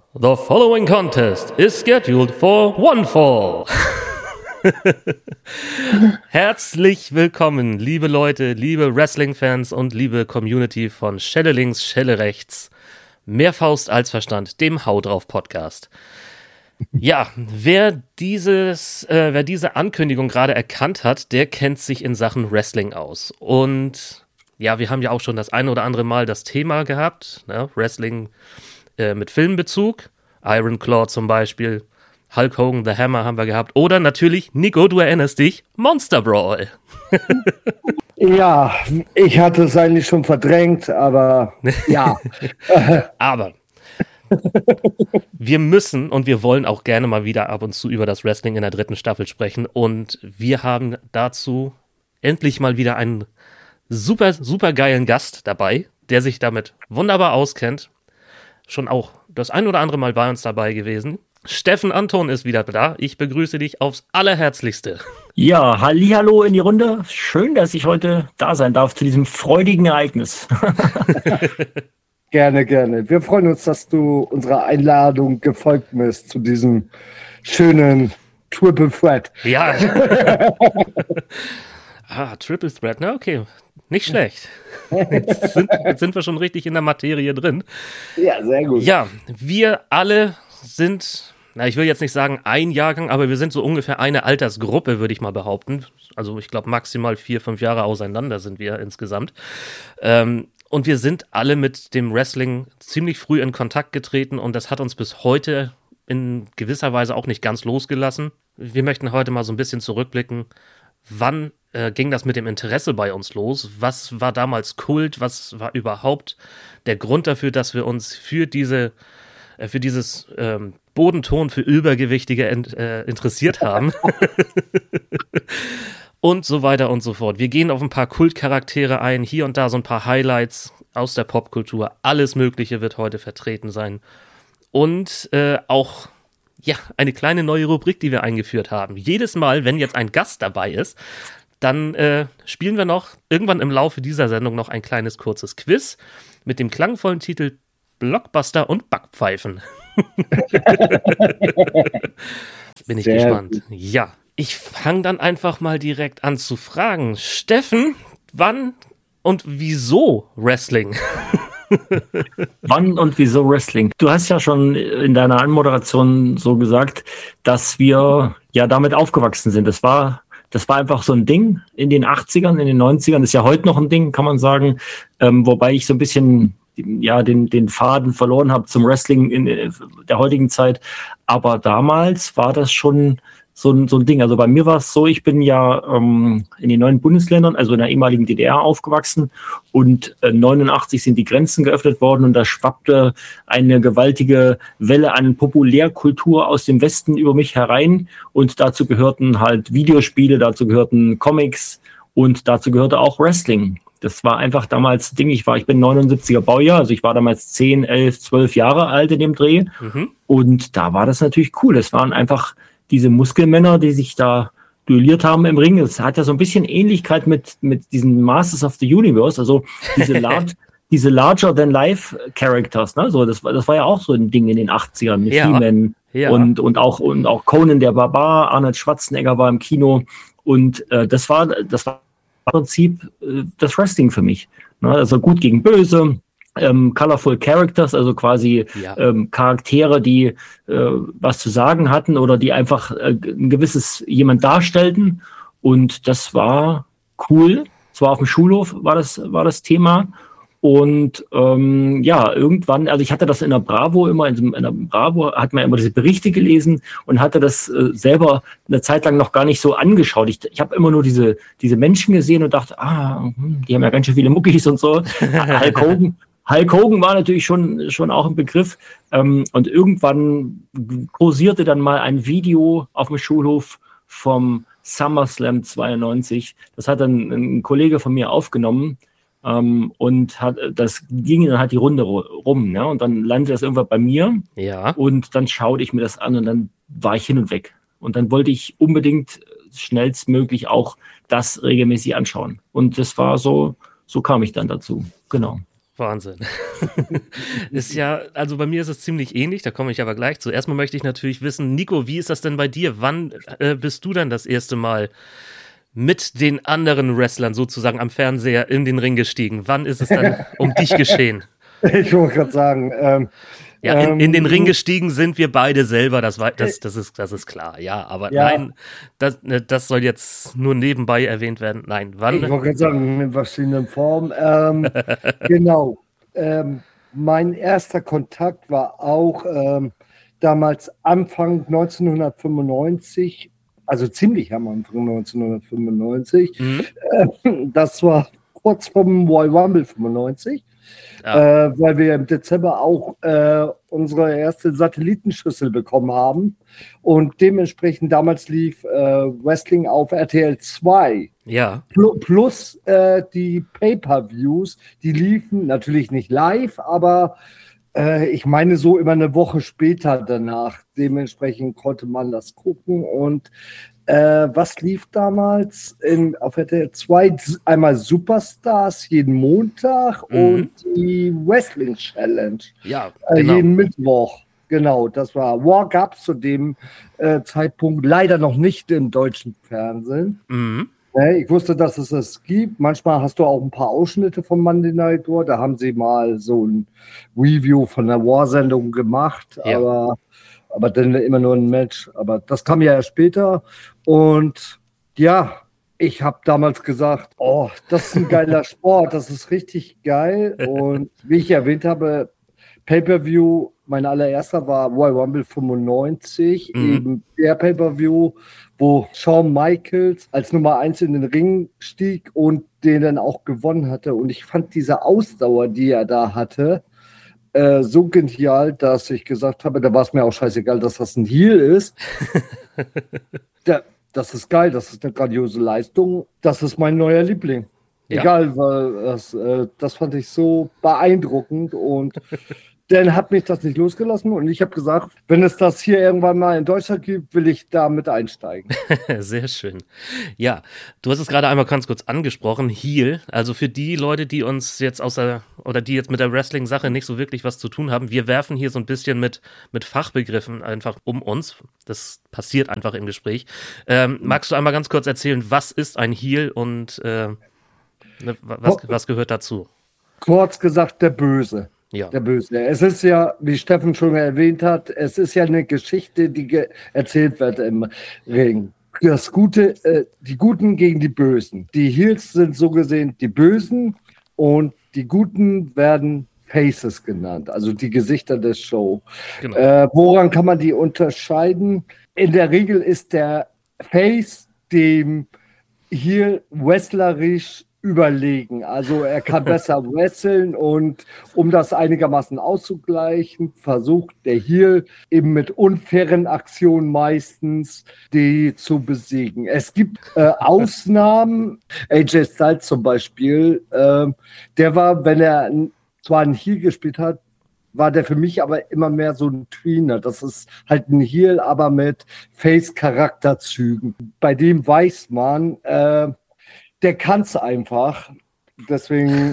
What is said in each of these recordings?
The following contest is scheduled for one fall. Herzlich willkommen, liebe Leute, liebe Wrestling-Fans und liebe Community von Schelle links, Schelle rechts. Mehr Faust als Verstand, dem Hau drauf Podcast. Ja, wer diese Ankündigung gerade erkannt hat, der kennt sich in Sachen Wrestling aus. Und ja, wir haben ja auch schon das eine oder andere Mal das Thema gehabt, ne? Wrestling mit Filmbezug, Iron Claw zum Beispiel, Hulk Hogan, The Hammer haben wir gehabt. Oder natürlich, Nico, du erinnerst dich, Monster Brawl. Ja, ich hatte es eigentlich schon verdrängt, aber ja. Aber wir müssen und wir wollen auch gerne mal wieder ab und zu über das Wrestling in der 3. Staffel sprechen. Und wir haben dazu endlich mal wieder einen super, super geilen Gast dabei, der sich damit wunderbar auskennt. Schon auch das ein oder andere Mal bei uns dabei gewesen. Steffen Anton ist wieder da. Ich begrüße dich aufs Allerherzlichste. Ja, hallihallo in die Runde. Schön, dass ich heute da sein darf zu diesem freudigen Ereignis. Gerne, gerne. Wir freuen uns, dass du unserer Einladung gefolgt bist zu diesem schönen Triple Threat. Ja. Triple Threat, na okay. Nicht schlecht. Jetzt sind wir schon richtig in der Materie drin. Ja, sehr gut. Ja, wir alle sind, ich will jetzt nicht sagen ein Jahrgang, aber wir sind so ungefähr eine Altersgruppe, würde ich mal behaupten. Also ich glaube maximal 4-5 Jahre auseinander sind wir insgesamt. Und wir sind alle mit dem Wrestling ziemlich früh in Kontakt getreten und das hat uns bis heute in gewisser Weise auch nicht ganz losgelassen. Wir möchten heute mal so ein bisschen zurückblicken. Wann ging das mit dem Interesse bei uns los? Was war damals Kult? Was war überhaupt der Grund dafür, dass wir uns für dieses Bodenton für Übergewichtige interessiert haben? Und so weiter und so fort. Wir gehen auf ein paar Kultcharaktere ein, hier und da so ein paar Highlights aus der Popkultur. Alles Mögliche wird heute vertreten sein. Und auch eine kleine neue Rubrik, die wir eingeführt haben. Jedes Mal, wenn jetzt ein Gast dabei ist, dann spielen wir noch irgendwann im Laufe dieser Sendung noch ein kleines kurzes Quiz mit dem klangvollen Titel Blockbuster und Backpfeifen. Bin ich gespannt. Gut. Ja, ich fange dann einfach mal direkt an zu fragen. Steffen, wann und wieso Wrestling? Wann und wieso Wrestling? Du hast ja schon in deiner Anmoderation so gesagt, dass wir ja damit aufgewachsen sind. Das war einfach so ein Ding in den 80ern, in den 90ern. Ist ja heute noch ein Ding, kann man sagen. Wobei ich so ein bisschen den Faden verloren habe zum Wrestling in der heutigen Zeit. Aber damals war das schon so ein Ding. Also bei mir war es so, ich bin ja in den neuen Bundesländern, also in der ehemaligen DDR aufgewachsen und 89 sind die Grenzen geöffnet worden und da schwappte eine gewaltige Welle an Populärkultur aus dem Westen über mich herein und dazu gehörten halt Videospiele, dazu gehörten Comics und dazu gehörte auch Wrestling. Das war einfach damals Ding. Ich bin 79er Baujahr, also ich war damals 10, 11, 12 Jahre alt in dem Dreh und da war das natürlich cool. Das waren einfach diese Muskelmänner, die sich da duelliert haben im Ring. Das hat ja so ein bisschen Ähnlichkeit mit diesen Masters of the Universe, also diese Larger-than-Life-Characters. Ne? So, das war ja auch so ein Ding in den 80ern mit He-Man und auch Conan der Barbar, Arnold Schwarzenegger war im Kino und das war im Prinzip das Wrestling für mich. Ne? Also gut gegen böse, colorful Characters, also quasi Charaktere, die was zu sagen hatten oder die einfach ein gewisses jemand darstellten und das war cool. Es war auf dem Schulhof, war das Thema und irgendwann, also ich hatte das in der Bravo immer, in der Bravo hat man immer diese Berichte gelesen und hatte das selber eine Zeit lang noch gar nicht so angeschaut. Ich habe immer nur diese Menschen gesehen und dachte, die haben ja ganz schön viele Muckis und so. Hulk Hogan war natürlich schon auch ein Begriff und irgendwann kursierte dann mal ein Video auf dem Schulhof vom SummerSlam 92. Das hat dann ein Kollege von mir aufgenommen und das ging dann halt die Runde rum, ne? Und dann landete das irgendwann bei mir und dann schaute ich mir das an und dann war ich hin und weg. Und dann wollte ich unbedingt schnellstmöglich auch das regelmäßig anschauen. Und das war so kam ich dann dazu, genau. Wahnsinn. Ist ja, also bei mir ist es ziemlich ähnlich, da komme ich aber gleich zu. Erstmal möchte ich natürlich wissen, Nico, wie ist das denn bei dir? Wann bist du dann das erste Mal mit den anderen Wrestlern sozusagen am Fernseher in den Ring gestiegen? Wann ist es dann um dich geschehen? Ich wollte gerade sagen, ja, in den Ring gestiegen sind wir beide selber, das ist klar, ja, aber ja. Nein, das soll jetzt nur nebenbei erwähnt werden. Nein, wann? Ich wollte gerade sagen, in verschiedenen Formen. Genau. Mein erster Kontakt war auch damals Anfang 1995, also ziemlich am Anfang 1995. Das war kurz vom Royal Rumble 95. Ja. Weil wir im Dezember auch unsere erste Satellitenschüssel bekommen haben und dementsprechend damals lief Wrestling auf RTL 2. Ja. Plus die Pay-Per-Views, die liefen natürlich nicht live, aber ich meine so immer eine Woche später danach. Dementsprechend konnte man das gucken und was lief damals auf RTL 2? Einmal Superstars jeden Montag und die Wrestling Challenge. Ja, genau. Jeden Mittwoch. Genau, das war. War gab es zu dem Zeitpunkt leider noch nicht im deutschen Fernsehen. Ich wusste, dass es das gibt. Manchmal hast du auch ein paar Ausschnitte von Monday Night War. Da haben sie mal so ein Review von der War-Sendung gemacht. Ja. Aber dann immer nur ein Match. Aber das kam ja erst später. Und ja, ich habe damals gesagt, oh, das ist ein geiler Sport, das ist richtig geil. Und wie ich erwähnt habe, Pay-Per-View, mein allererster war Royal Rumble 95, eben der Pay-Per-View, wo Shawn Michaels als Nummer 1 in den Ring stieg und den dann auch gewonnen hatte. Und ich fand diese Ausdauer, die er da hatte, so genial, dass ich gesagt habe, da war es mir auch scheißegal, dass das ein Heel ist. Das ist geil, das ist eine grandiose Leistung. Das ist mein neuer Liebling. Ja. Egal, weil das fand ich so beeindruckend und dann hat mich das nicht losgelassen und ich habe gesagt, wenn es das hier irgendwann mal in Deutschland gibt, will ich da mit einsteigen. Sehr schön. Ja, du hast es gerade einmal ganz kurz angesprochen, Heel. Also für die Leute, die uns jetzt die jetzt mit der Wrestling-Sache nicht so wirklich was zu tun haben, wir werfen hier so ein bisschen mit Fachbegriffen einfach um uns. Das passiert einfach im Gespräch. Magst du einmal ganz kurz erzählen, was ist ein Heel und was gehört dazu? Kurz gesagt, der Böse. Ja. Der Böse. Es ist ja, wie Steffen schon erwähnt hat, es ist ja eine Geschichte, die erzählt wird im Ring. Das Gute, die Guten gegen die Bösen. Die Heels sind so gesehen die Bösen und die Guten werden Faces genannt, also die Gesichter der Show. Genau. Woran kann man die unterscheiden? In der Regel ist der Face dem Heel wrestlerisch überlegen. Also er kann besser wresteln und um das einigermaßen auszugleichen, versucht der Heel eben mit unfairen Aktionen meistens die zu besiegen. Es gibt Ausnahmen, AJ Styles zum Beispiel, der war, wenn er zwar einen Heel gespielt hat, war der für mich aber immer mehr so ein Tweener. Das ist halt ein Heel, aber mit Face-Charakterzügen. Bei dem weiß man, der kann es einfach. Deswegen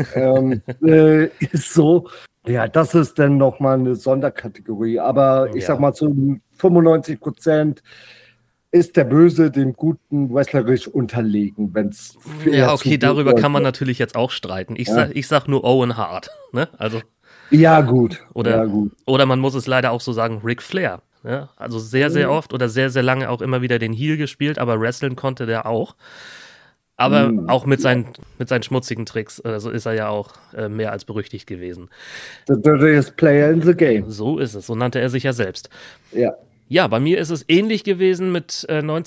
ist so, ja, das ist dann nochmal eine Sonderkategorie. Aber ich sag mal, zu 95% ist der Böse dem Guten wrestlerisch unterlegen, wenn's. Ja, okay, darüber kann man natürlich jetzt auch streiten. Ich sag nur Owen Hart, ne? Also. Ja, gut. Oder man muss es leider auch so sagen, Ric Flair. Ja? Also sehr, sehr oft oder sehr, sehr lange auch immer wieder den Heel gespielt, aber wresteln konnte der auch. Aber auch mit seinen schmutzigen Tricks, also ist er ja auch mehr als berüchtigt gewesen. The dirtiest player in the game. So ist es, so nannte er sich ja selbst. Ja. Ja, bei mir ist es ähnlich gewesen. Mit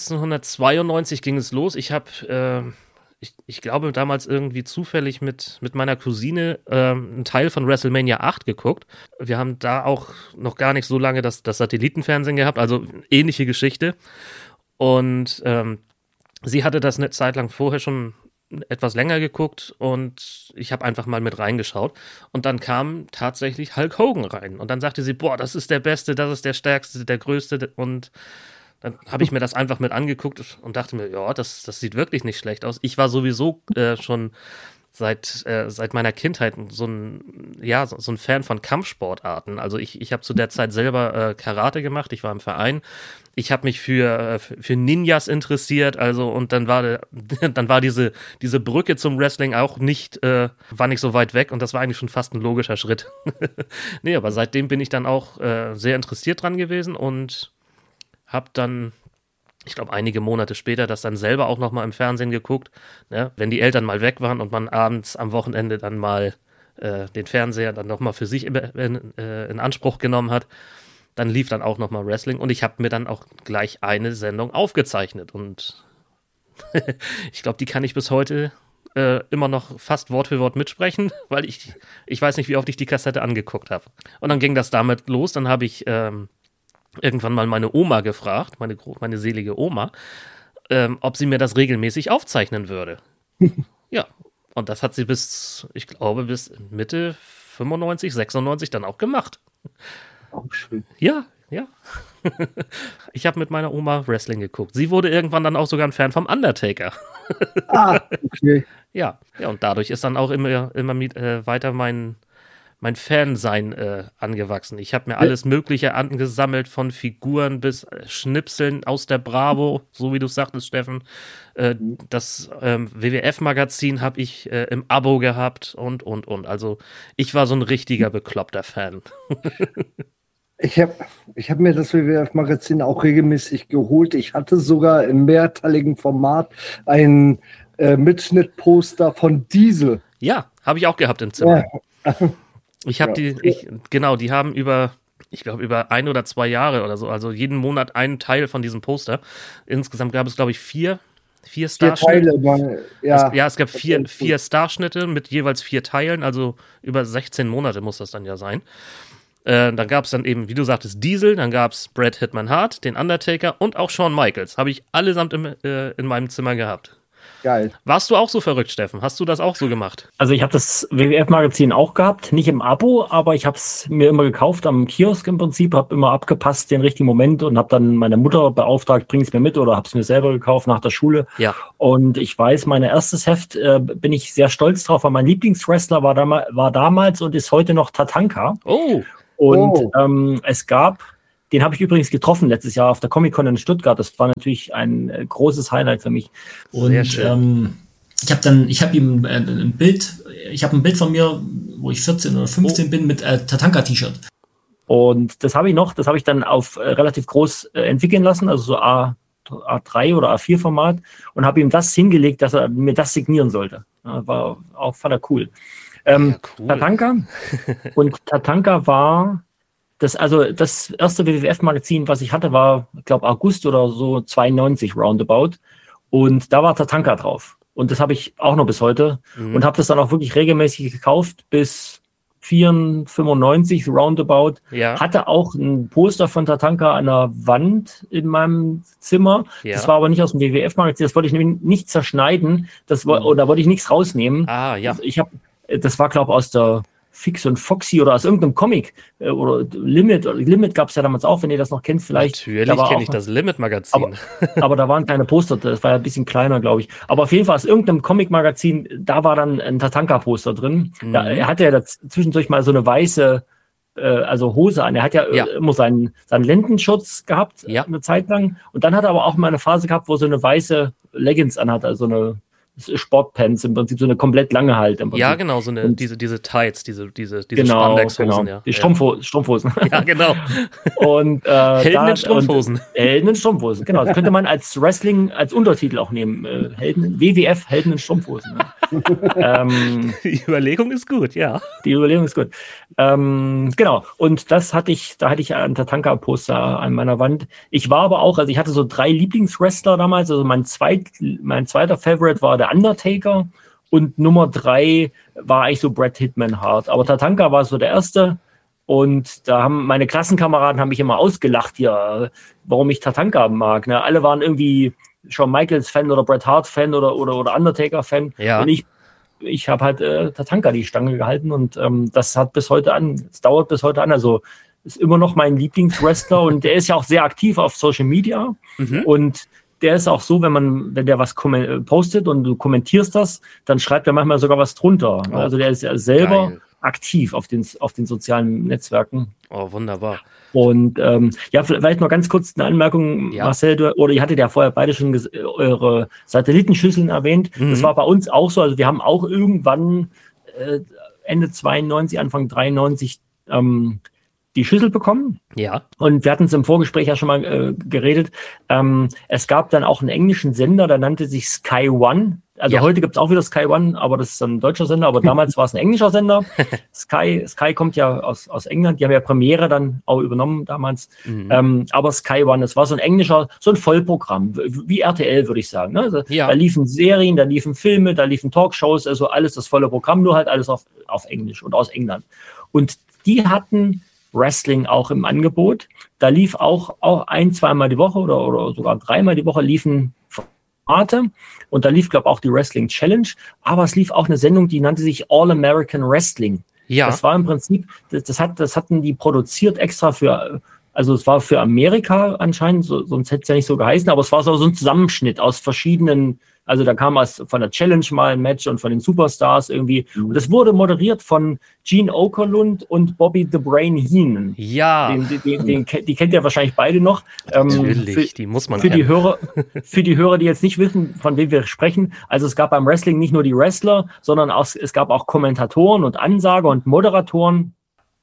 1992 ging es los. Ich habe, ich glaube, damals irgendwie zufällig mit meiner Cousine einen Teil von WrestleMania 8 geguckt. Wir haben da auch noch gar nicht so lange das Satellitenfernsehen gehabt, also ähnliche Geschichte. Und sie hatte das eine Zeit lang vorher schon etwas länger geguckt und ich habe einfach mal mit reingeschaut. Und dann kam tatsächlich Hulk Hogan rein. Und dann sagte sie, boah, das ist der Beste, das ist der Stärkste, der Größte. Und dann habe ich mir das einfach mit angeguckt und dachte mir, ja, das sieht wirklich nicht schlecht aus. Ich war sowieso schon seit meiner Kindheit so ein Fan von Kampfsportarten. Also ich habe zu der Zeit selber Karate gemacht, ich war im Verein. Ich habe mich für Ninjas interessiert, also und dann war diese Brücke zum Wrestling auch war nicht so weit weg und das war eigentlich schon fast ein logischer Schritt. Nee, aber seitdem bin ich dann auch sehr interessiert dran gewesen und habe dann, ich glaube, einige Monate später das dann selber auch nochmal im Fernsehen geguckt, ne? Wenn die Eltern mal weg waren und man abends am Wochenende dann mal den Fernseher dann nochmal für sich in Anspruch genommen hat, dann lief dann auch nochmal Wrestling und ich habe mir dann auch gleich eine Sendung aufgezeichnet und ich glaube, die kann ich bis heute immer noch fast Wort für Wort mitsprechen, weil ich weiß nicht, wie oft ich die Kassette angeguckt habe. Und dann ging das damit los, dann habe ich irgendwann mal meine Oma gefragt, meine selige Oma, ob sie mir das regelmäßig aufzeichnen würde. Ja, und das hat sie bis Mitte 95, 96 dann auch gemacht. Auch schön. Ja. Ich habe mit meiner Oma Wrestling geguckt. Sie wurde irgendwann dann auch sogar ein Fan vom Undertaker. Okay. Ja, und dadurch ist dann auch immer weiter mein Fansein angewachsen. Ich habe mir alles Mögliche angesammelt, von Figuren bis Schnipseln aus der Bravo, so wie du sagtest, Steffen. Das WWF-Magazin habe ich im Abo gehabt und. Also ich war so ein richtiger bekloppter Fan. Ich hab mir das WWF-Magazin auch regelmäßig geholt. Ich hatte sogar im mehrteiligen Format ein Mitschnittposter von Diesel. Ja, habe ich auch gehabt im Zimmer. Ja. Ich habe die haben über 1 oder 2 Jahre oder so, also jeden Monat einen Teil von diesem Poster. Insgesamt gab es, glaube ich, 4 Starschnitte. Es gab 4 Starschnitte mit jeweils 4 Teilen, also über 16 Monate muss das dann ja sein. Dann gab es dann eben, wie du sagtest, Diesel, dann gab es Bret Hitman Hart, den Undertaker und auch Shawn Michaels. Habe ich allesamt in meinem Zimmer gehabt. Geil. Warst du auch so verrückt, Steffen? Hast du das auch so gemacht? Also ich habe das WWF-Magazin auch gehabt, nicht im Abo, aber ich habe es mir immer gekauft am Kiosk im Prinzip, habe immer abgepasst den richtigen Moment und habe dann meine Mutter beauftragt, bring es mir mit oder habe es mir selber gekauft nach der Schule. Ja. Und ich weiß, mein erstes Heft bin ich sehr stolz drauf, weil mein Lieblingswrestler war damals und ist heute noch Tatanka. Oh. Und es gab, den habe ich übrigens getroffen letztes Jahr auf der Comic-Con in Stuttgart. Das war natürlich ein großes Highlight für mich. Und ich habe ihm ein Bild von mir, wo ich 14 oder 15 bin, mit Tatanka-T-Shirt. Und das habe ich dann auf relativ groß entwickeln lassen, also so A3 oder A4 Format und habe ihm das hingelegt, dass er mir das signieren sollte. Fand er cool. Cool. Tatanka und Tatanka war das erste WWF-Magazin, was ich hatte, war, ich glaube, August oder so 92 roundabout und da war Tatanka drauf und das habe ich auch noch bis heute und habe das dann auch wirklich regelmäßig gekauft bis 95 roundabout. Ja. Hatte auch ein Poster von Tatanka an der Wand in meinem Zimmer. Ja. Das war aber nicht aus dem WWF-Magazin, das wollte ich nämlich nicht zerschneiden, oder wollte ich nichts rausnehmen. Ja. Das war, glaube ich, aus der Fix und Foxy oder aus irgendeinem Comic oder Limit gab es ja damals auch, wenn ihr das noch kennt vielleicht. Natürlich kenne ich das Limit-Magazin. Aber da waren kleine Poster, das war ja ein bisschen kleiner, glaube ich. Aber auf jeden Fall aus irgendeinem Comic-Magazin, da war dann ein Tatanka-Poster drin. Er hatte ja zwischendurch mal so eine weiße Hose an. Er hat ja immer seinen Lendenschutz gehabt, eine Zeit lang. Und dann hat er aber auch mal eine Phase gehabt, wo er so eine weiße Leggings anhat, also eine Sportpants im Prinzip, so eine komplett lange halt. Ja, genau, so eine, diese Tights, diese genau, Spandexhosen. Genau. Die Strumpfhosen. Ja, genau. Und Helden in Strumpfhosen. Helden in Strumpfhosen, genau. Das könnte man als Wrestling, als Untertitel auch nehmen. WWF, Helden in Strumpfhosen. Die Überlegung ist gut, ja. Die Überlegung ist gut. Genau. Und da hatte ich ein Tatanka-Poster an meiner Wand. Ich war aber auch, also ich hatte so 3 Lieblingswrestler damals. Also mein zweiter Favorite war der Undertaker und Nummer 3 war eigentlich so Bret Hitman Hart. Aber Tatanka war so der erste und da haben meine Klassenkameraden mich immer ausgelacht hier, warum ich Tatanka mag. Ne? Alle waren irgendwie Shawn Michaels Fan oder Bret Hart Fan oder Undertaker Fan. Ja. Und ich habe halt Tatanka die Stange gehalten und das dauert bis heute an. Also ist immer noch mein Lieblingswrestler und der ist ja auch sehr aktiv auf Social Media und der ist auch so, wenn der was postet und du kommentierst das, dann schreibt er manchmal sogar was drunter. Oh, also der ist ja selber aktiv auf den sozialen Netzwerken. Oh, wunderbar. Und vielleicht noch ganz kurz eine Anmerkung, Marcel, ihr hattet ja vorher beide schon eure Satellitenschüsseln erwähnt. Das war bei uns auch so. Also wir haben auch irgendwann Ende 92, Anfang 93 die Schüssel bekommen. Ja. Und wir hatten es im Vorgespräch ja schon mal geredet. Es gab dann auch einen englischen Sender, der nannte sich Sky One. Also heute gibt es auch wieder Sky One, aber das ist ein deutscher Sender, aber damals war es ein englischer Sender. Sky kommt ja aus England, die haben ja Premiere dann auch übernommen damals. Aber Sky One, das war so ein Vollprogramm, wie RTL, würde ich sagen. Ne? Also, da liefen Serien, da liefen Filme, da liefen Talkshows, also alles das volle Programm, nur halt alles auf Englisch und aus England. Und die hatten Wrestling auch im Angebot. Da lief auch 1-2 Mal die Woche oder sogar 3 Mal die Woche liefen Formate. Und da lief, glaube ich, auch die Wrestling Challenge. Aber es lief auch eine Sendung, die nannte sich All American Wrestling. Ja. Das war im Prinzip, das hatten die produziert extra also es war für Amerika anscheinend, sonst hätte es ja nicht so geheißen, aber es war so ein Zusammenschnitt aus verschiedenen, also da kam von der Challenge mal ein Match und von den Superstars irgendwie. Und das wurde moderiert von Gene Okerlund und Bobby the Brain Heenan. Ja. Die kennt ihr wahrscheinlich beide noch. Natürlich, die muss man kennen. Für die Hörer, die jetzt nicht wissen, von wem wir sprechen, also es gab beim Wrestling nicht nur die Wrestler, sondern es gab auch Kommentatoren und Ansager und Moderatoren.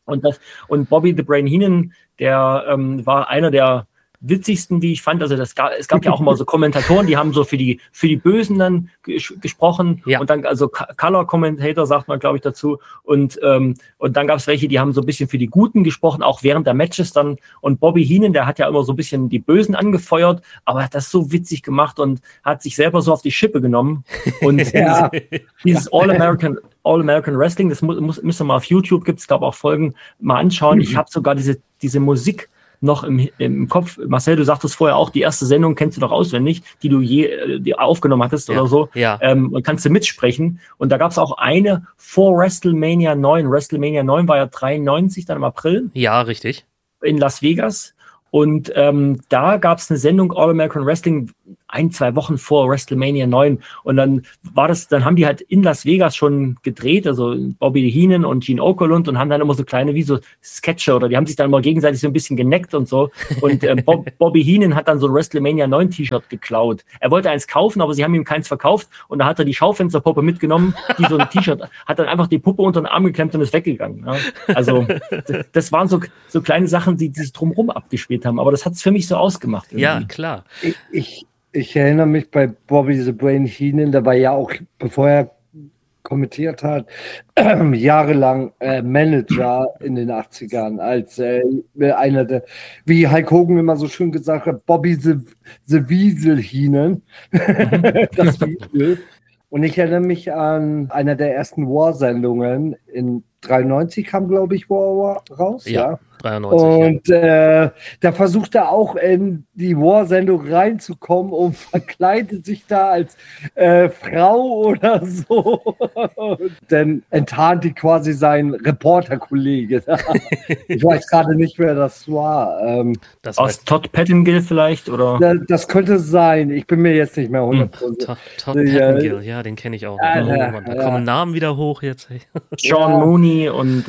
Und Bobby the Brain Heenan, der war einer der witzigsten, wie ich fand. Also es gab ja auch immer so Kommentatoren, die haben so für die Bösen dann gesprochen. Ja. Und dann, also Color Commentator sagt man, glaube ich, dazu. Und dann gab es welche, die haben so ein bisschen für die Guten gesprochen, auch während der Matches dann. Und Bobby Heenan, der hat ja immer so ein bisschen die Bösen angefeuert, aber hat das so witzig gemacht und hat sich selber so auf die Schippe genommen. Und dieses All-American Wrestling, das müsst ihr mal auf YouTube, gibt es, glaube ich, auch Folgen, mal anschauen. Ich habe sogar diese Musik noch im Kopf. Marcel, du sagtest vorher auch, die erste Sendung kennst du doch auswendig, die du die aufgenommen hattest oder so. Ja. Und kannst du mitsprechen. Und da gab es auch eine vor WrestleMania 9. WrestleMania 9 war ja 93, dann im April. Ja, richtig. In Las Vegas. Und da gab es eine Sendung All American Wrestling 1-2 Wochen vor WrestleMania 9. Und dann haben die halt in Las Vegas schon gedreht, also Bobby Heenan und Gene Okerlund, und haben dann immer so kleine wie so Sketche, oder die haben sich dann immer gegenseitig so ein bisschen geneckt und so. Und Bobby Heenan hat dann so ein WrestleMania 9 T-Shirt geklaut. Er wollte eins kaufen, aber sie haben ihm keins verkauft, und da hat er die Schaufensterpuppe mitgenommen, die so ein T-Shirt, hat dann einfach die Puppe unter den Arm geklemmt und ist weggegangen. Ja? Also das waren so kleine Sachen, die sich drumherum abgespielt haben, aber das hat es für mich so ausgemacht. Irgendwie. Ja, klar. Ich erinnere mich bei Bobby the Brain Heenan, der war ja auch, bevor er kommentiert hat, jahrelang Manager in den 80ern, als einer der, wie Hulk Hogan immer so schön gesagt hat, Bobby the Weasel Heenan. Das Weasel. Und ich erinnere mich an einer der ersten War-Sendungen in 93 kam, glaube ich, War raus. Ja. 93, und da versucht er auch in die War-Sendung reinzukommen und verkleidet sich da als Frau oder so. Und dann enttarnt die quasi seinen Reporterkollege. Ich weiß gerade nicht, wer das war. Aus Todd Pettengill vielleicht? Oder? Das könnte sein. Ich bin mir jetzt nicht mehr 100%. Todd Pettengill, ja, den kenne ich auch. Da kommen Namen wieder hoch jetzt. Sean Mooney und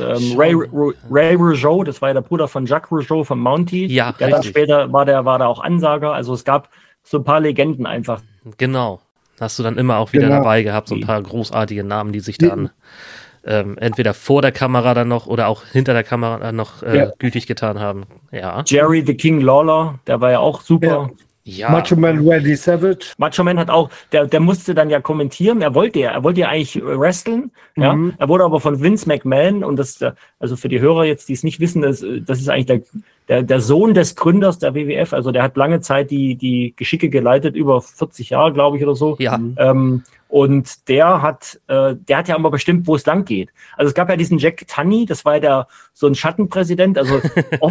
Ray Rougeau, das war ja der Bruder von Jacques Rougeau von Mountie. Ja, der dann später war da auch Ansager. Also es gab so ein paar Legenden einfach. Genau. Hast du dann immer auch wieder dabei gehabt, so ein paar großartige Namen, die sich dann entweder vor der Kamera dann noch oder auch hinter der Kamera dann noch gütig getan haben. Ja. Jerry the King Lawler, der war ja auch super. Ja. Macho Man Randy Savage. Macho Man hat auch, der musste dann ja kommentieren, er wollte ja eigentlich wrestlen, ja. Er wurde aber von Vince McMahon, und das, also für die Hörer jetzt, die es nicht wissen, das ist eigentlich der Sohn des Gründers der WWF, also der hat lange Zeit die Geschicke geleitet, über 40 Jahre, glaube ich, oder so. Ja. Und der hat ja immer bestimmt, wo es lang geht. Also es gab ja diesen Jack Tunney, das war ja so ein Schattenpräsident. Also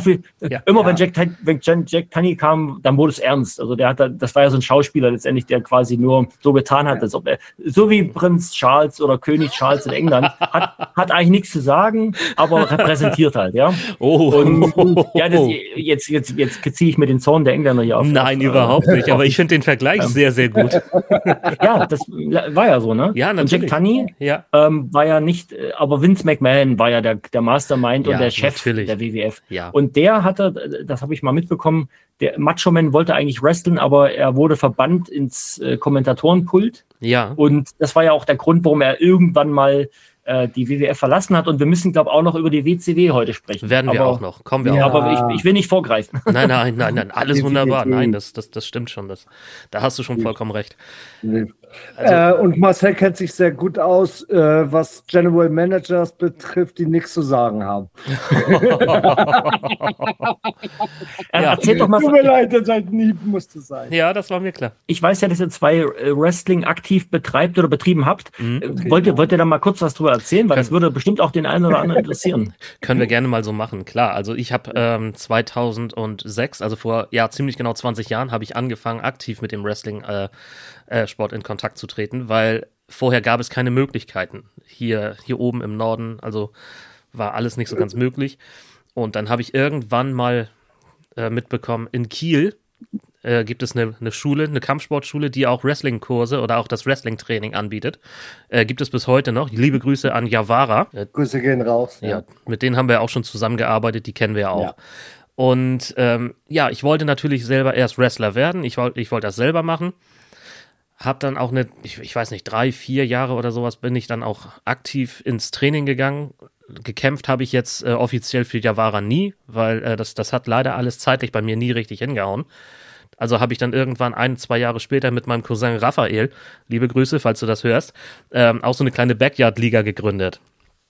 wenn Jack Tunney kam, dann wurde es ernst. Also das war ja so ein Schauspieler letztendlich, der quasi nur so getan hat, als ob er, so wie Prinz Charles oder König Charles in England, hat eigentlich nichts zu sagen, aber repräsentiert halt, ja. Oh. Und ja, das jetzt ziehe ich mir den Zorn der Engländer hier auf. Nein, überhaupt nicht. Aber ich finde den Vergleich sehr, sehr gut. Ja, das war ja so, ne? Ja, natürlich. Und Jack Tunney war ja nicht, aber Vince McMahon war ja der Mastermind und der Chef der WWF. Ja. Und der hatte, das habe ich mal mitbekommen, der Macho Man wollte eigentlich wrestlen, aber er wurde verbannt ins Kommentatorenpult. Ja. Und das war ja auch der Grund, warum er irgendwann mal die WWF verlassen hat. Und wir müssen, glaube ich, auch noch über die WCW heute sprechen. Werden wir auch noch. Kommen wir auch. Aber ich will nicht vorgreifen. Nein. Alles wunderbar. Nein, das stimmt schon. Da hast du schon vollkommen recht. Also, und Marcel kennt sich sehr gut aus, was General Managers betrifft, die nichts zu sagen haben. Erzähl doch mal. Tut mir leid, ein Hieb musste sein. Ja, das war mir klar. Ich weiß ja, dass ihr 2 Wrestling aktiv betreibt oder betrieben habt. Wollt ihr da mal kurz was drüber erzählen? Weil das würde bestimmt auch den einen oder anderen interessieren. Können wir gerne mal so machen, klar. Also ich habe 2006, also vor ziemlich genau 20 Jahren, habe ich angefangen, aktiv mit dem Wrestling-Sport in Kontakt zu treten, weil vorher gab es keine Möglichkeiten. Hier oben im Norden, also war alles nicht so ganz möglich. Und dann habe ich irgendwann mal mitbekommen, in Kiel gibt es eine Schule, eine Kampfsportschule, die auch Wrestling-Kurse oder auch das Wrestling-Training anbietet. Gibt es bis heute noch. Liebe Grüße an Javara. Grüße gehen raus. Ja, mit denen haben wir auch schon zusammengearbeitet, die kennen wir ja auch. Ja. Und ich wollte natürlich selber erst Wrestler werden. Ich wollte das selber machen. Hab dann auch ich weiß nicht, 3-4 Jahre oder sowas bin ich dann auch aktiv ins Training gegangen. Gekämpft habe ich jetzt offiziell für Javara nie, weil das hat leider alles zeitlich bei mir nie richtig hingehauen. Also habe ich dann irgendwann 1-2 Jahre später mit meinem Cousin Raphael, liebe Grüße, falls du das hörst, auch so eine kleine Backyard-Liga gegründet.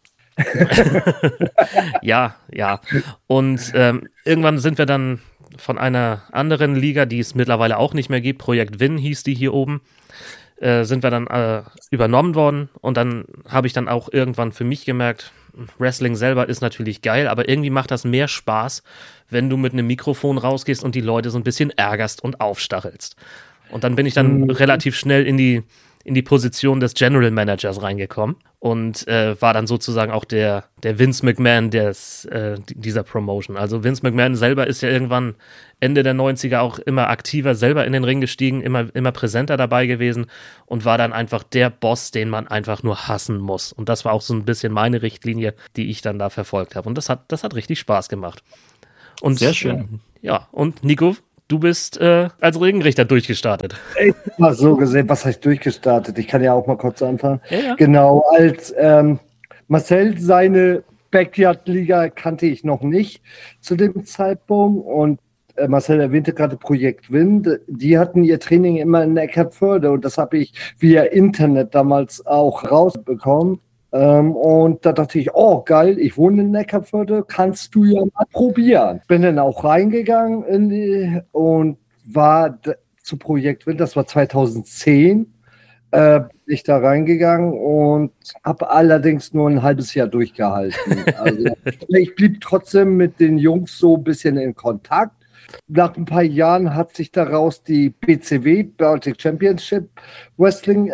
Ja. Und irgendwann sind wir dann von einer anderen Liga, die es mittlerweile auch nicht mehr gibt, Projekt Win hieß die hier oben, sind wir dann übernommen worden. Und dann habe ich dann auch irgendwann für mich gemerkt, Wrestling selber ist natürlich geil, aber irgendwie macht das mehr Spaß, wenn du mit einem Mikrofon rausgehst und die Leute so ein bisschen ärgerst und aufstachelst. Und dann bin ich dann relativ schnell in die Position des General Managers reingekommen und war dann sozusagen auch der Vince McMahon dieser Promotion. Also Vince McMahon selber ist ja irgendwann Ende der 90er auch immer aktiver selber in den Ring gestiegen, immer präsenter dabei gewesen und war dann einfach der Boss, den man einfach nur hassen muss. Und das war auch so ein bisschen meine Richtlinie, die ich dann da verfolgt habe. Und das hat richtig Spaß gemacht. Und, sehr schön. Ja, und Nico, du bist als Ringrichter durchgestartet. Ich mal so gesehen, was heißt durchgestartet? Ich kann ja auch mal kurz anfangen. Ja. Genau, als Marcel seine Backyard-Liga kannte ich noch nicht zu dem Zeitpunkt und Marcel erwähnte gerade Projekt Wind. Die hatten ihr Training immer in Eckernförde und das habe ich via Internet damals auch rausbekommen. Und da dachte ich, oh geil, ich wohne in Eckernförde, kannst du ja mal probieren. Bin dann auch reingegangen und war zu Projekt Wind, das war 2010, bin ich da reingegangen und habe allerdings nur ein halbes Jahr durchgehalten. Also ich blieb trotzdem mit den Jungs so ein bisschen in Kontakt. Nach ein paar Jahren hat sich daraus die BCW, Baltic Championship Wrestling,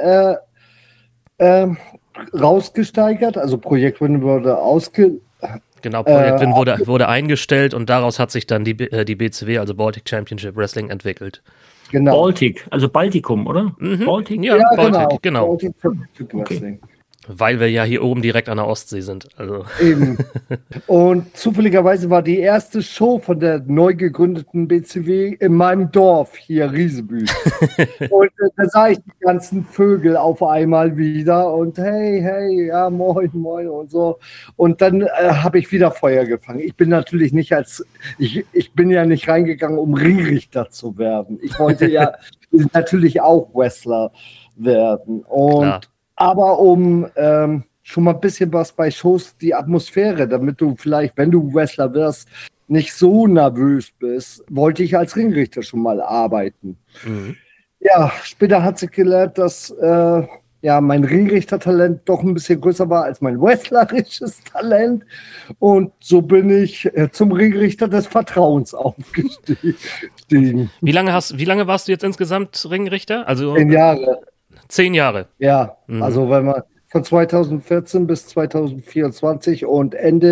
rausgesteigert. Also Projekt Win wurde Genau, Projekt Win wurde eingestellt und daraus hat sich dann die BCW, also Baltic Championship Wrestling, entwickelt. Genau. Baltic, also Baltikum, oder? Baltic? Ja, Baltic, genau. Baltic Championship Wrestling. Weil wir ja hier oben direkt an der Ostsee sind. Also. Eben. Und zufälligerweise war die erste Show von der neu gegründeten BCW in meinem Dorf hier, Riesebühl. Und da sah ich die ganzen Vögel auf einmal wieder und hey, ja, moin und so. Und dann habe ich wieder Feuer gefangen. Ich bin natürlich nicht ich bin ja nicht reingegangen, um Ringrichter zu werden. Ich wollte ja natürlich auch Wrestler werden. Und klar. Aber um schon mal ein bisschen was bei Shows, die Atmosphäre, damit du vielleicht, wenn du Wrestler wirst, nicht so nervös bist, wollte ich als Ringrichter schon mal arbeiten. Mhm. Ja, später hat sich gelernt, dass mein Ringrichtertalent doch ein bisschen größer war als mein wrestlerisches Talent. Und so bin ich zum Ringrichter des Vertrauens aufgestiegen. Wie lange warst du jetzt insgesamt Ringrichter? Also 10 Jahre. 10 Jahre. Ja, also wenn man von 2014 bis 2024 und Ende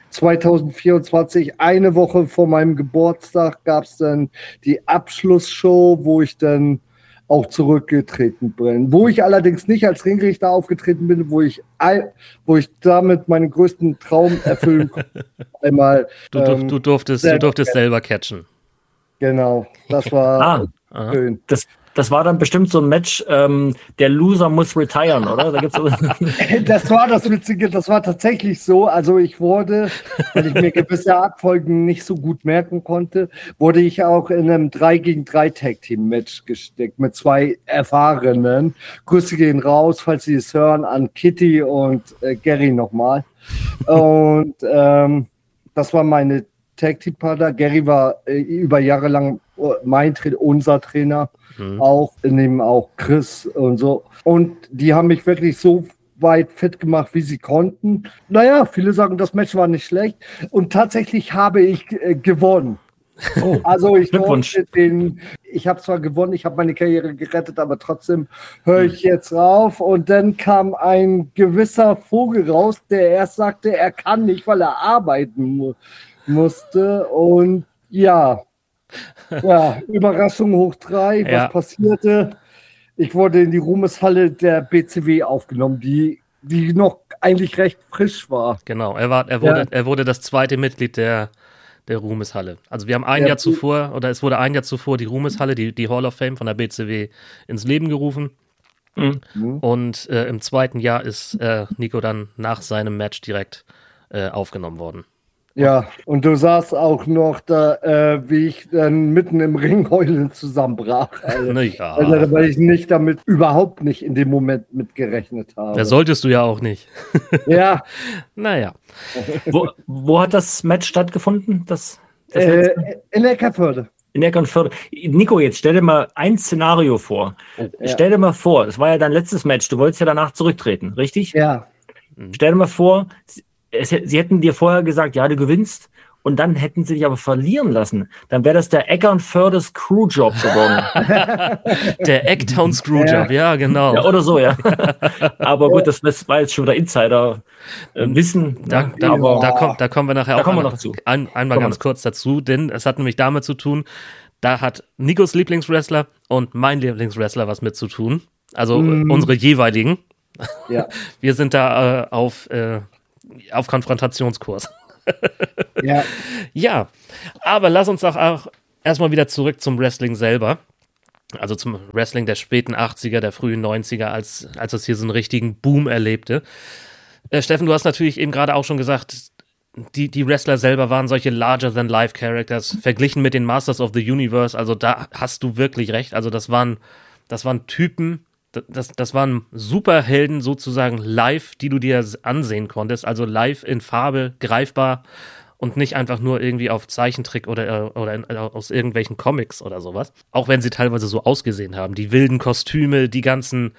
2024, eine Woche vor meinem Geburtstag, gab es dann die Abschlussshow, wo ich dann auch zurückgetreten bin. Wo ich allerdings nicht als Ringrichter aufgetreten bin, wo ich damit meinen größten Traum erfüllen konnte. Einmal, du durftest selber catchen. Genau, das war schön. Das war dann bestimmt so ein Match, der Loser muss retiren, oder? Da gibt's Das war das Witzige, das war tatsächlich so. Also ich wurde, weil ich mir gewisse Abfolgen nicht so gut merken konnte, wurde ich auch in einem 3-gegen-3 Tag-Team-Match gesteckt mit 2 Erfahrenen. Grüße gehen raus, falls Sie es hören, an Kitty und Gary nochmal. Und das war meine Tag-Team-Partner. Gary war über Jahre lang unser Trainer, auch neben auch Chris und so. Und die haben mich wirklich so weit fit gemacht, wie sie konnten. Naja, viele sagen, das Match war nicht schlecht. Und tatsächlich habe ich gewonnen. Oh, also ich habe zwar gewonnen, ich habe meine Karriere gerettet, aber trotzdem höre ich jetzt rauf. Und dann kam ein gewisser Vogel raus, der erst sagte, er kann nicht, weil er arbeiten musste. Und ja, Überraschung hoch 3. Was passierte? Ich wurde in die Ruhmeshalle der BCW aufgenommen, die noch eigentlich recht frisch war. Genau, er wurde das zweite Mitglied der Ruhmeshalle. Also wir haben es wurde ein Jahr zuvor die Ruhmeshalle, die Hall of Fame von der BCW ins Leben gerufen. Und im zweiten Jahr ist Nico dann nach seinem Match direkt aufgenommen worden. Ja, und du sahst auch noch da, wie ich dann mitten im Ring heulend zusammenbrach. Also, weil ich überhaupt nicht in dem Moment mitgerechnet habe. Da solltest du ja auch nicht. Ja. Naja. Wo hat das Match stattgefunden? In Eckernförde. In Eckernförde. Nico, jetzt stell dir mal ein Szenario vor. Stell dir mal vor, es war ja dein letztes Match, du wolltest ja danach zurücktreten, richtig? Ja. Stell dir mal vor, sie hätten dir vorher gesagt, ja, du gewinnst, und dann hätten sie dich aber verlieren lassen. Dann wäre das der Eckernförde Screwjob geworden. Der Ecktown Screwjob, ja, genau. Ja, oder so, ja. Aber gut, das war jetzt schon wieder Insider-Wissen. Da kommen wir nachher auch noch zu. Einmal ganz kurz dazu, denn es hat nämlich damit zu tun, da hat Nikos Lieblingswrestler und mein Lieblingswrestler was mit zu tun. Also unsere jeweiligen. Ja. Wir sind da auf Konfrontationskurs. Ja, aber lass uns doch auch erstmal wieder zurück zum Wrestling selber. Also zum Wrestling der späten 80er, der frühen 90er, als es hier so einen richtigen Boom erlebte. Steffen, du hast natürlich eben gerade auch schon gesagt, die Wrestler selber waren solche Larger-than-Life-Characters, verglichen mit den Masters of the Universe. Also da hast du wirklich recht. Also das waren Typen, das waren Superhelden sozusagen live, die du dir ansehen konntest, also live in Farbe, greifbar und nicht einfach nur irgendwie auf Zeichentrick oder aus irgendwelchen Comics oder sowas. Auch wenn sie teilweise so ausgesehen haben. Die wilden Kostüme, die ganzen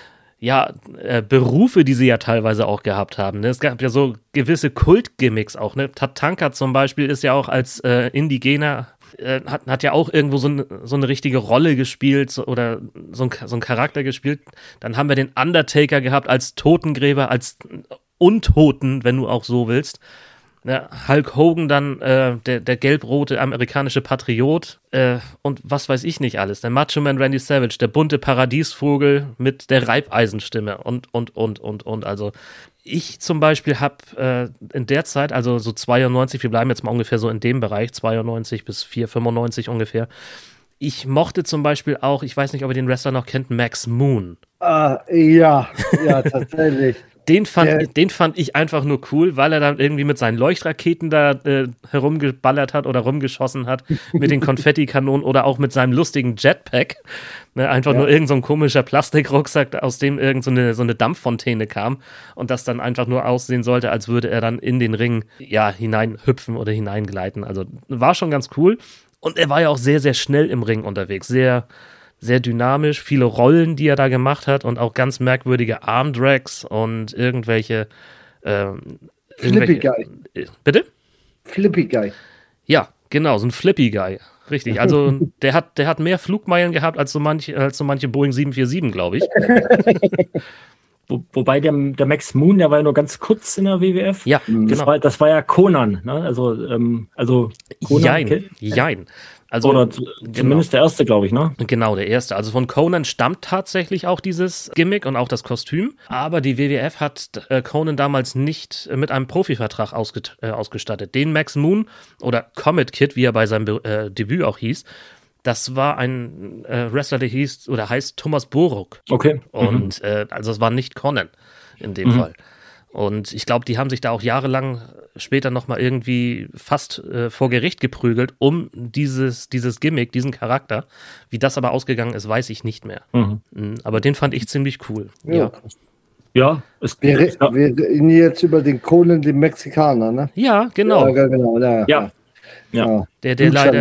Berufe, die sie ja teilweise auch gehabt haben. Ne? Es gab ja so gewisse Kult-Gimmicks auch. Ne? Tatanka zum Beispiel ist ja auch als Indigener hat ja auch irgendwo so eine richtige Rolle gespielt oder so ein Charakter gespielt. Dann haben wir den Undertaker gehabt als Totengräber, als Untoten, wenn du auch so willst. Ja, Hulk Hogan dann der gelb-rote amerikanische Patriot und was weiß ich nicht alles. Der Macho Man Randy Savage, der bunte Paradiesvogel mit der Reibeisenstimme und. Also ich zum Beispiel habe in der Zeit, also so 92, wir bleiben jetzt mal ungefähr so in dem Bereich, 92 bis 95 ungefähr. Ich mochte zum Beispiel auch, ich weiß nicht, ob ihr den Wrestler noch kennt, Max Moon. Ja, tatsächlich. Den fand ich einfach nur cool, weil er dann irgendwie mit seinen Leuchtraketen da herumgeballert hat oder rumgeschossen hat, mit den Konfettikanonen oder auch mit seinem lustigen Jetpack. Ne, einfach nur irgend so ein komischer Plastikrucksack, aus dem irgend so eine Dampffontäne kam und das dann einfach nur aussehen sollte, als würde er dann in den Ring hineinhüpfen oder hineingleiten. Also war schon ganz cool. Und er war ja auch sehr, sehr schnell im Ring unterwegs. Sehr, sehr dynamisch. Viele Rollen, die er da gemacht hat und auch ganz merkwürdige Armdrags und irgendwelche Flippy Guy. Bitte? Flippy Guy. Ja, genau, so ein Flippy Guy. Richtig, also der hat mehr Flugmeilen gehabt als so manche Boeing 747, glaube ich. Wobei der Max Moon, der war ja nur ganz kurz in der WWF. Ja, genau. Das war ja Conan, ne? Also Conan. Jein. Also, oder zumindest der erste, glaube ich, ne? Genau, der erste. Also von Conan stammt tatsächlich auch dieses Gimmick und auch das Kostüm. Aber die WWF hat Conan damals nicht mit einem Profivertrag ausgestattet. Den Max Moon oder Comet Kid, wie er bei seinem Debüt auch hieß, das war ein Wrestler, der heißt Thomas Boruk. Okay. Und also es war nicht Conan in dem Fall. Und ich glaube, die haben sich da auch jahrelang später nochmal irgendwie fast vor Gericht geprügelt, um dieses Gimmick, diesen Charakter. Wie das aber ausgegangen ist, weiß ich nicht mehr. Aber den fand ich ziemlich cool. Ja, wir reden jetzt über den Conan, den Mexikaner, ne? Ja, genau. Ja, genau. Ja. Der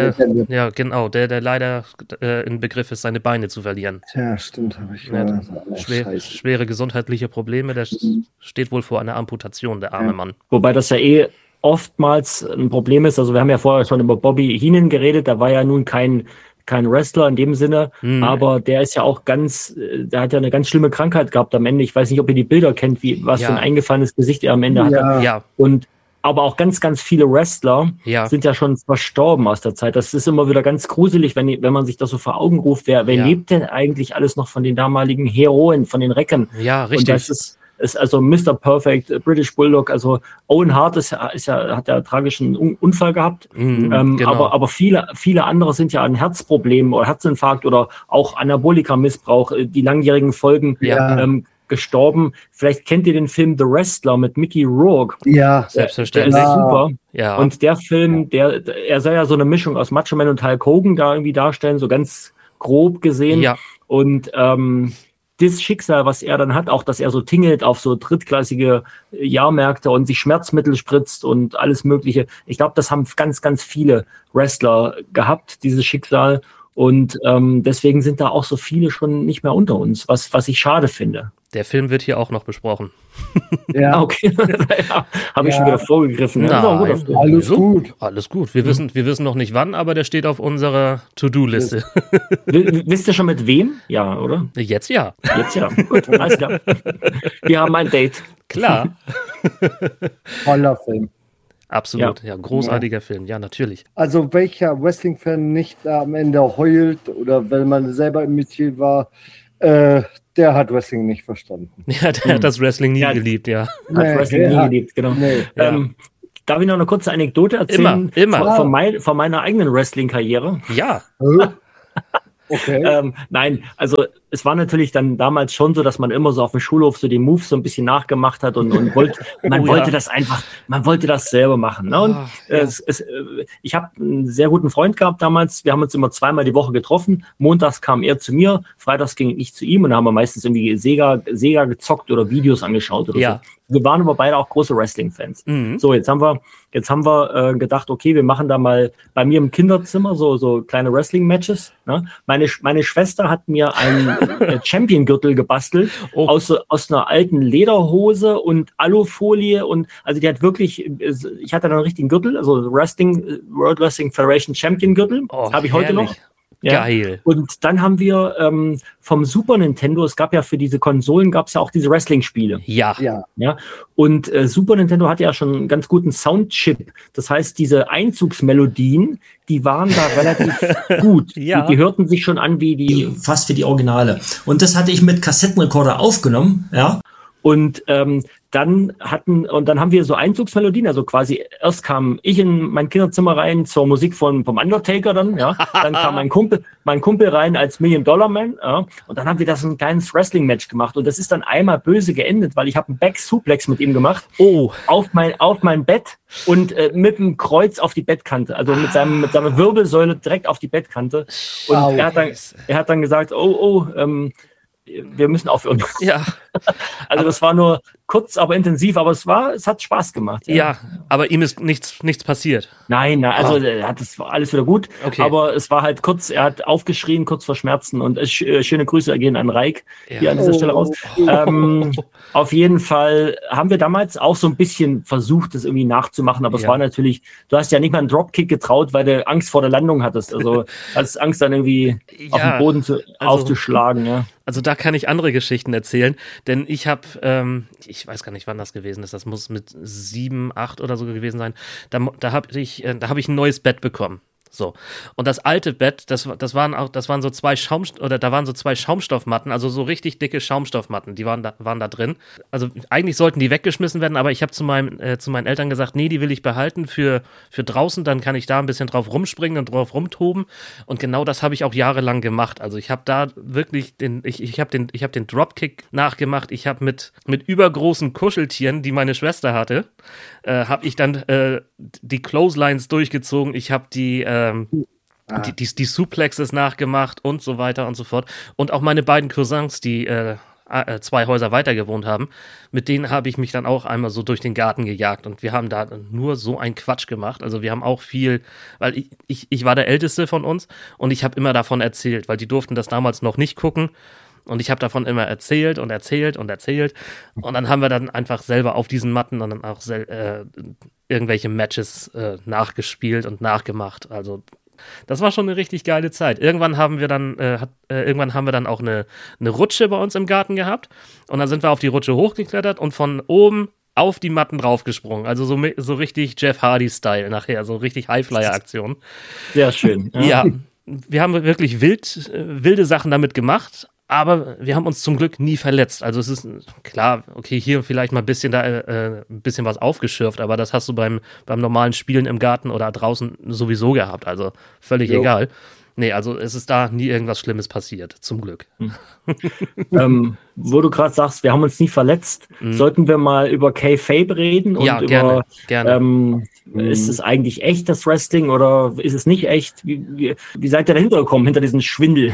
leider im Begriff ist, seine Beine zu verlieren. Ja, stimmt. Habe ich schwere gesundheitliche Probleme. Der steht wohl vor einer Amputation, der arme Mann. Wobei das ja oftmals ein Problem ist. Also wir haben ja vorher schon über Bobby Heenan geredet. Da war ja nun kein Wrestler in dem Sinne, aber der ist ja auch der hat ja eine ganz schlimme Krankheit gehabt am Ende. Ich weiß nicht, ob ihr die Bilder kennt, was für ein eingefallenes Gesicht er am Ende hatte. Ja. Aber auch ganz, ganz viele Wrestler sind ja schon verstorben aus der Zeit. Das ist immer wieder ganz gruselig, wenn man sich das so vor Augen ruft. Wer lebt denn eigentlich alles noch von den damaligen Heroen, von den Recken? Ja, richtig. Und das ist also Mr. Perfect, British Bulldog, also Owen Hart hat ja einen tragischen Unfall gehabt. Genau. Aber viele andere sind ja an Herzproblemen oder Herzinfarkt oder auch Anabolika-Missbrauch, die langjährigen Folgen gestorben. Vielleicht kennt ihr den Film The Wrestler mit Mickey Rourke. Ja, selbstverständlich. Der ist super. Ja. Und der Film, er soll ja so eine Mischung aus Macho Man und Hulk Hogan da irgendwie darstellen, so ganz grob gesehen. Ja. Und das Schicksal, was er dann hat, auch, dass er so tingelt auf so drittklassige Jahrmärkte und sich Schmerzmittel spritzt und alles Mögliche. Ich glaube, das haben ganz, ganz viele Wrestler gehabt, dieses Schicksal. Und deswegen sind da auch so viele schon nicht mehr unter uns, was ich schade finde. Der Film wird hier auch noch besprochen. Ja, okay. Habe ich schon wieder vorgegriffen. Nein, Alles gut. Wir wissen noch nicht wann, aber der steht auf unserer To-Do-Liste. Wisst ihr schon mit wem? Ja, oder? Jetzt ja. Gut, alles klar. Wir haben ein Date. Klar. Toller Film. Absolut, ja, großartiger Film, ja, natürlich. Also welcher Wrestling-Fan nicht am Ende heult oder wenn man selber im Metier war, der hat Wrestling nicht verstanden. Ja, der hat das Wrestling nie geliebt, ja. Hat Wrestling nie geliebt, genau. Darf ich noch eine kurze Anekdote erzählen? Immer. Von meiner eigenen Wrestling-Karriere? Ja. Okay. Nein, also es war natürlich dann damals schon so, dass man immer so auf dem Schulhof so die Moves so ein bisschen nachgemacht hat und wollte das einfach, man wollte das selber machen. Ne? Und ich habe einen sehr guten Freund gehabt damals, wir haben uns immer zweimal die Woche getroffen, montags kam er zu mir, freitags ging ich zu ihm und da haben wir meistens irgendwie Sega gezockt oder Videos angeschaut oder so. Wir waren aber beide auch große Wrestling-Fans. So, jetzt haben wir gedacht, okay, wir machen da mal bei mir im Kinderzimmer so kleine Wrestling-Matches. Ne? Meine Schwester hat mir einen Champion-Gürtel gebastelt aus einer alten Lederhose und Alufolie und also die hat wirklich, ich hatte dann einen richtigen Gürtel, also World Wrestling Federation Champion-Gürtel, habe ich heute noch. Ja. Geil. Und dann haben wir vom Super Nintendo, es gab ja für diese Konsolen, gab es ja auch diese Wrestling-Spiele. Ja. Und Super Nintendo hatte ja schon einen ganz guten Soundchip. Das heißt, diese Einzugsmelodien, die waren da relativ gut. Ja. Die hörten sich schon an wie die... Fast wie die Originale. Und das hatte ich mit Kassettenrekorder aufgenommen, ja. Und dann haben wir so Einzugsmelodien, also quasi erst kam ich in mein Kinderzimmer rein zur Musik vom Undertaker dann, ja. Dann kam mein Kumpel rein als $1 Million Man, ja. Und dann haben wir das ein kleines Wrestling-Match gemacht. Und das ist dann einmal böse geendet, weil ich habe einen Back-Suplex mit ihm gemacht. Auf mein Bett und mit dem Kreuz auf die Bettkante, also mit seiner Wirbelsäule direkt auf die Bettkante. Und er hat dann gesagt, wir müssen aufhören. Ja. Also das war nur kurz, aber intensiv, aber es hat Spaß gemacht. Ja, aber ihm ist nichts passiert. Nein, also das war alles wieder gut. Okay. Aber es war halt kurz, er hat aufgeschrien, kurz vor Schmerzen und schöne Grüße gehen an Reik hier an dieser Stelle raus. Auf jeden Fall haben wir damals auch so ein bisschen versucht, das irgendwie nachzumachen, aber es war natürlich, du hast ja nicht mal einen Dropkick getraut, weil du Angst vor der Landung hattest. Also hattest Angst dann irgendwie auf den Boden aufzuschlagen. Ja. Also da kann ich andere Geschichten erzählen. Denn ich habe, ich weiß gar nicht, wann das gewesen ist, das muss mit 7, 8 oder so gewesen sein, da habe ich ein neues Bett bekommen. So. Und das alte Bett, da waren so zwei Schaumstoffmatten, also so richtig dicke Schaumstoffmatten, die waren da drin. Also eigentlich sollten die weggeschmissen werden, aber ich habe zu meinen Eltern gesagt, nee, die will ich behalten für draußen, dann kann ich da ein bisschen drauf rumspringen und drauf rumtoben. Und genau das habe ich auch jahrelang gemacht. Also ich habe da wirklich ich habe den Dropkick nachgemacht. Ich habe mit übergroßen Kuscheltieren, die meine Schwester hatte, habe ich dann die Clotheslines durchgezogen. Ich habe die Suplexes nachgemacht und so weiter und so fort. Und auch meine beiden Cousins, die 2 Häuser weiter gewohnt haben, mit denen habe ich mich dann auch einmal so durch den Garten gejagt. Und wir haben da nur so einen Quatsch gemacht. Also wir haben auch viel, weil ich war der Älteste von uns und ich habe immer davon erzählt, weil die durften das damals noch nicht gucken. Und ich habe davon immer erzählt und erzählt und erzählt. Und dann haben wir dann einfach selber auf diesen Matten dann auch irgendwelche Matches nachgespielt und nachgemacht. Also das war schon eine richtig geile Zeit. Irgendwann haben wir dann auch eine Rutsche bei uns im Garten gehabt. Und dann sind wir auf die Rutsche hochgeklettert und von oben auf die Matten draufgesprungen. Also so richtig Jeff Hardy-Style nachher, so richtig Highflyer-Aktion. Sehr schön. Ja, wir haben wirklich wilde Sachen damit gemacht. Aber wir haben uns zum Glück nie verletzt. Also es ist klar, okay, hier vielleicht mal ein bisschen ein bisschen was aufgeschürft, aber das hast du beim normalen Spielen im Garten oder draußen sowieso gehabt. Also völlig egal. Nee, also es ist da nie irgendwas Schlimmes passiert, zum Glück. Wo du gerade sagst, wir haben uns nie verletzt, sollten wir mal über Kayfabe reden? Und ja, über, gerne. Ist es eigentlich echt, das Wrestling, oder ist es nicht echt? Wie seid ihr dahinter gekommen, hinter diesen Schwindel?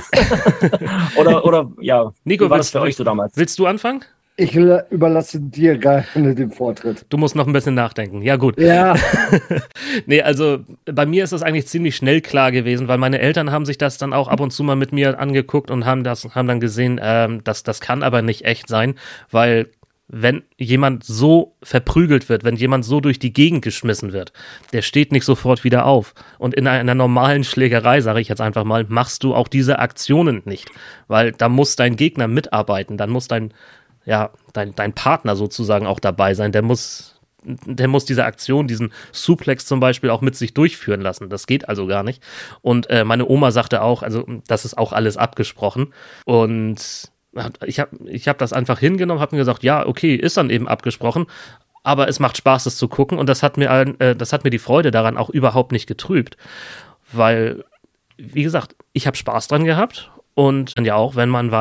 oder ja, Nico, wie war das für euch so damals? Willst du anfangen? Ich überlasse dir gerne den Vortritt. Du musst noch ein bisschen nachdenken. Ja, gut. Ja. Nee, also bei mir ist das eigentlich ziemlich schnell klar gewesen, weil meine Eltern haben sich das dann auch ab und zu mal mit mir angeguckt und haben dann gesehen, das kann aber nicht echt sein, weil wenn jemand so verprügelt wird, wenn jemand so durch die Gegend geschmissen wird, der steht nicht sofort wieder auf. Und in einer normalen Schlägerei, sage ich jetzt einfach mal, machst du auch diese Aktionen nicht, weil da muss dein Gegner mitarbeiten, dann muss dein Partner sozusagen auch dabei sein, der muss diese Aktion, diesen Suplex zum Beispiel auch mit sich durchführen lassen. Das geht also gar nicht. Und meine Oma sagte auch, also das ist auch alles abgesprochen. Und ich hab das einfach hingenommen, habe mir gesagt, ja, okay, ist dann eben abgesprochen, aber es macht Spaß, das zu gucken. Und das hat mir die Freude daran auch überhaupt nicht getrübt. Weil, wie gesagt, ich habe Spaß dran gehabt. Und ja auch, wenn man